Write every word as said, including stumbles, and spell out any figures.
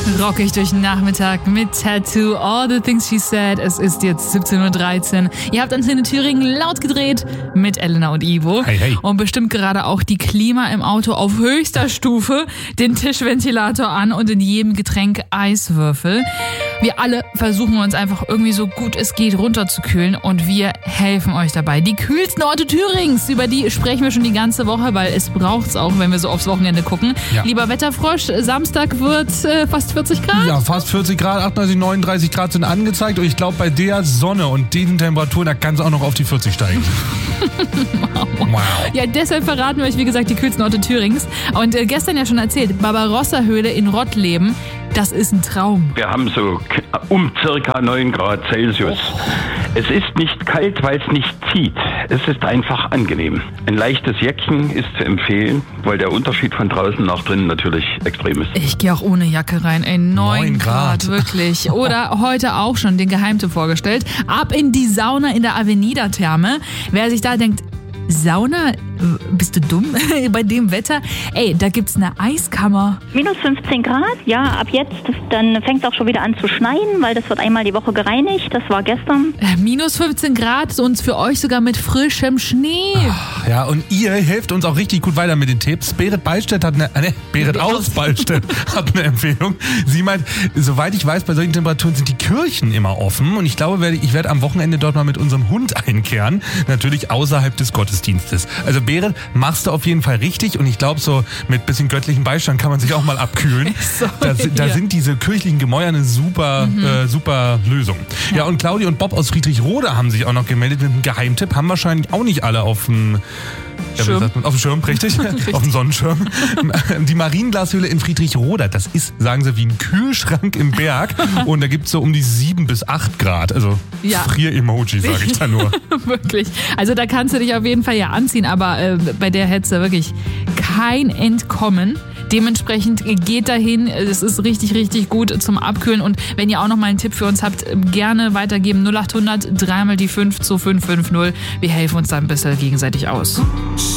Rockig durch den Nachmittag mit Tattoo, All the Things She Said. Es ist jetzt siebzehn Uhr dreizehn. Ihr habt Antenne Thüringen laut gedreht mit Elena und Ivo. Hey, hey. Und bestimmt gerade auch die Klima im Auto auf höchster Stufe, den Tischventilator an und in jedem Getränk Eiswürfel. Wir alle versuchen uns einfach irgendwie so gut es geht runterzukühlen und wir helfen euch dabei. Die kühlsten Orte Thürings, über die sprechen wir schon die ganze Woche, weil es braucht's auch, wenn wir so aufs Wochenende gucken. Ja. Lieber Wetterfrosch, Samstag wird äh, fast vierzig Grad. Ja, fast vierzig Grad, achtunddreißig, neununddreißig Grad sind angezeigt und ich glaube, bei der Sonne und diesen Temperaturen, da kann es auch noch auf die vierzig steigen. Wow. Wow. Ja, deshalb verraten wir euch, wie gesagt, die kühlsten Orte Thürings. Und äh, gestern ja schon erzählt, Barbarossa-Höhle in Rottleben, das ist ein Traum. Wir haben so um circa neun Grad Celsius. Es ist nicht kalt, weil es nicht zieht. Es ist einfach angenehm. Ein leichtes Jäckchen ist zu empfehlen, weil der Unterschied von draußen nach drinnen natürlich extrem ist. Ich gehe auch ohne Jacke rein, ey, neun Grad, Grad. wirklich. Oder heute auch schon den Geheimtipp vorgestellt. Ab in die Sauna in der Avenida-Therme. Wer sich da denkt, Sauna? Bist du dumm? Bei dem Wetter? Ey, da gibt's eine Eiskammer. Minus fünfzehn Grad, ja, ab jetzt, dann fängt es auch schon wieder an zu schneien, weil das wird einmal die Woche gereinigt, das war gestern. Äh, Minus fünfzehn Grad und für euch sogar mit frischem Schnee. Ja, und ihr helft uns auch richtig gut weiter mit den Tipps. Berit Ballstedt hat eine, äh, ne, Berit aus Ballstedt hat eine Empfehlung. Sie meint, soweit ich weiß, bei solchen Temperaturen sind die Kirchen immer offen und ich glaube, ich werde am Wochenende dort mal mit unserem Hund einkehren. Natürlich außerhalb des Gottesdienstes. Also Berit, machst du auf jeden Fall richtig und ich glaube, so mit bisschen göttlichem Beistand kann man sich auch mal abkühlen. So, da, da ja. sind diese kirchlichen Gemäuer eine super, mhm. äh, super Lösung. Ja. ja, und Claudi und Bob aus Friedrichroda haben sich auch noch gemeldet mit einem Geheimtipp. Haben wahrscheinlich auch nicht alle auf dem Ja, Schirm. Auf dem Schirm, richtig? Richtig. Auf dem Sonnenschirm. Die Marienglashöhle in Friedrichroda, das ist, sagen sie, wie ein Kühlschrank im Berg. Und da gibt es so um die sieben bis acht Grad. Also Ja. Frier-Emoji, sage ich da nur. Wirklich. Also da kannst du dich auf jeden Fall ja anziehen, aber äh, bei der Hetze wirklich kein Entkommen. Dementsprechend geht dahin, es ist richtig, richtig gut zum Abkühlen. Und wenn ihr auch noch mal einen Tipp für uns habt, gerne weitergeben. null acht hundert, dreimal die fünf zu fünf fünf null. Wir helfen uns da ein bisschen gegenseitig aus.